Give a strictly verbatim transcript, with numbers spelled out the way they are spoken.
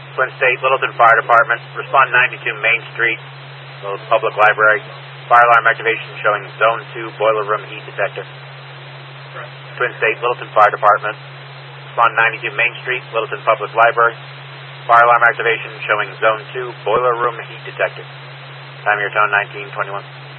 Twin State, Littleton Fire Department. Respond ninety-two Main Street, Littleton Public Library. Fire alarm activation showing Zone two boiler room heat detector. Twin State, Littleton Fire Department. Respond ninety-two Main Street, Littleton Public Library. Fire alarm activation showing Zone two boiler room heat detector. Time of your tone nineteen twenty-one.